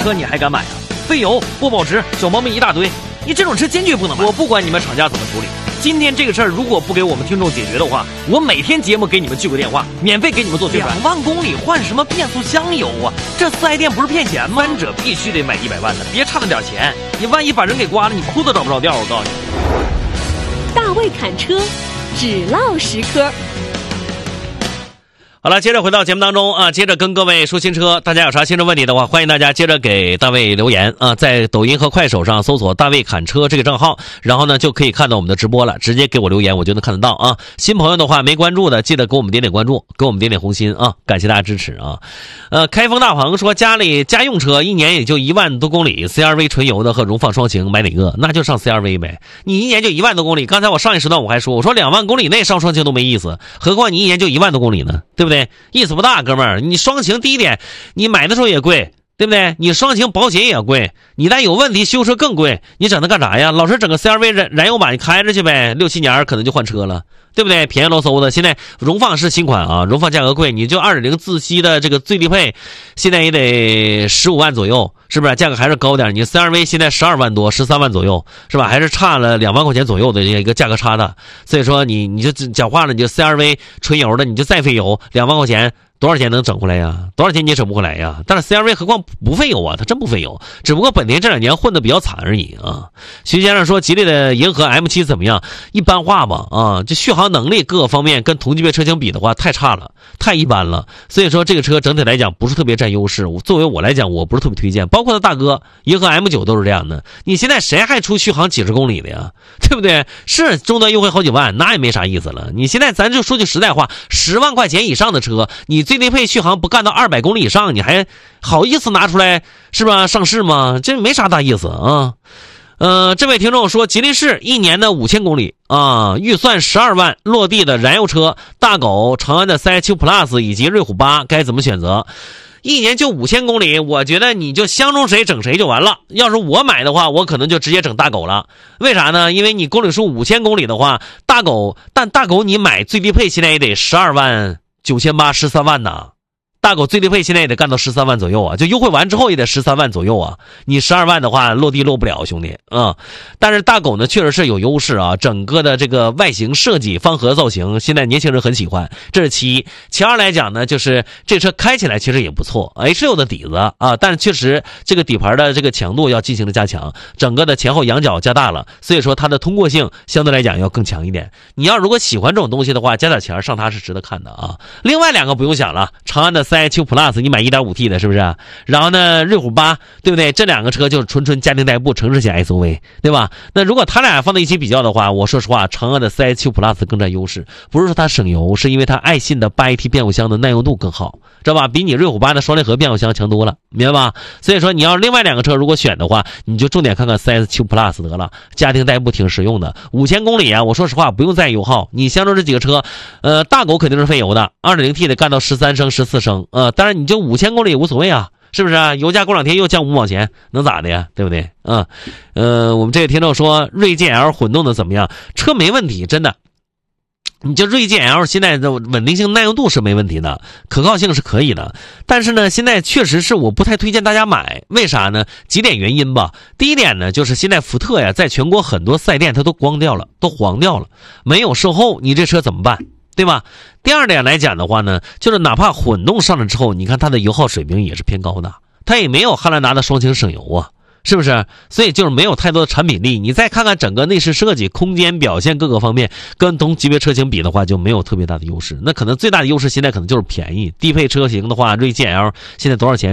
车你还敢买啊？费油、不保值、小毛病一大堆，你这种车坚决不能买。我不管你们厂家怎么处理，今天这个事儿如果不给我们听众解决的话，我每天节目给你们去个电话，免费给你们做宣传。2万公里换什么变速箱油啊？这4S店不是骗钱吗？三者必须得买100万的，别差那点钱，你万一把人给刮了，你裤子找不着调。我告诉你， 大卫侃车，只唠实科。 好了，接着回到节目当中啊，接着跟各位说新车，大家有啥新车问题的话，欢迎大家接着给大卫留言啊，在抖音和快手上搜索大卫侃车这个账号，然后呢就可以看到我们的直播了，直接给我留言我就能看得到啊。新朋友的话没关注的，记得给我们点点关注，给我们点点红心啊，感谢大家支持啊。开封大鹏说家里家用车一年也就1万多公里 ，CR-V 纯油的和荣放双擎买哪个？那就上 CR-V 呗。你一年就1万多公里，刚才我上一时段我还说，我说2万公里内上双擎都没意思，何况你一年就1万多公里呢，对不对？意思不大，哥们儿。你双擎第一点，你买的时候也贵，对不对？你双擎保险也贵，你再有问题修车更贵，你整它干啥呀？老是整个 CR-V 燃油版开着去呗，6、7年可能就换车了，对不对？便宜喽嗖的。现在荣放是新款啊，荣放价格贵，你就2.0自吸的这个最低配，现在也得15万左右，是不是？价格还是高点。你 CR-V 现在12万多，13万左右，是吧？还是差了2万块钱左右的一个价格差的。所以说你就讲话了，你就 CR-V 纯油的，你就再费油2万块钱。多少钱能整回来呀？多少钱你也整不回来呀？但是 CR-V 何况不费油啊，它真不费油，只不过本田这2年混得比较惨而已啊。徐先生说吉利的银河 M7 怎么样？一般化吧啊，这续航能力各个方面跟同级别车型比的话太差了，太一般了。所以说这个车整体来讲不是特别占优势。作为我来讲，我不是特别推荐。包括他大哥银河 M9 都是这样的。你现在谁还出续航几十公里的呀？对不对？是终端优惠好几万，那也没啥意思了。你现在咱就说句实在话，10万块钱以上的车，你最低配续航不干到200公里以上，你还好意思拿出来是吧上市吗？这没啥大意思啊。这位听众说吉利士一年的5000公里啊，预算12万落地的燃油车，大狗、长安的CI7 Plus 以及瑞虎8该怎么选择？一年就5000公里，我觉得你就相中谁整谁就完了。要是我买的话，我可能就直接整大狗了。为啥呢？因为你公里数5000公里的话，大狗你买最低配现在也得12万9800 13万呢。大狗最低配现在也得干到13万左右啊，就优惠完之后也得13万左右啊。你12万的话落地落不了，兄弟啊。但是大狗呢确实是有优势啊，整个的这个外形设计方盒造型现在年轻人很喜欢，这是其一。其二来讲呢，就是这车开起来其实也不错 ，H6 的底子啊，但是确实这个底盘的这个强度要进行了加强，整个的前后仰角加大了，所以说它的通过性相对来讲要更强一点。你要如果喜欢这种东西的话，加点钱上它是值得看的啊。另外2个不用想了，长安的CI7 Plus 你买 1.5T 的是不是？然后呢瑞虎8，对不对？这2个车就是纯家庭代步城市型 SUV， 对吧？那如果他俩放在一起比较的话，我说实话长安的CI7 Plus 更占优势，不是说它省油，是因为它爱信的 8AT 变速箱的耐用度更好，知道吧？比你瑞虎8的双离合变速箱强多了，明白吧？所以说你要另外2个车如果选的话，你就重点看看 CI7 Plus 得了，家庭代步挺实用的。5000公里啊，我说实话不用在意油耗，你相中这几个车，大狗肯定是费油的 2.0T 的干到13升14升，当然你就5000公里也无所谓啊，是不是啊？油价过2天又降5毛钱，能咋的呀？对不对？我们这位听众说锐界 L 混动的怎么样？车没问题，真的。你就锐界 L 现在的稳定性耐用度是没问题的，可靠性是可以的，但是呢现在确实是我不太推荐大家买。为啥呢？几点原因吧。第一点呢，就是现在福特呀在全国很多4S店它都黄掉了，没有售后，你这车怎么办？对吧？第二点来讲的话呢，就是哪怕混动上了之后，你看它的油耗水平也是偏高的，它也没有汉兰达的双擎省油啊，是不是？所以就是没有太多的产品力。你再看看整个内饰设计、空间表现各个方面，跟同级别车型比的话，就没有特别大的优势。那可能最大的优势现在可能就是便宜。低配车型的话，锐界 L 现在多少钱？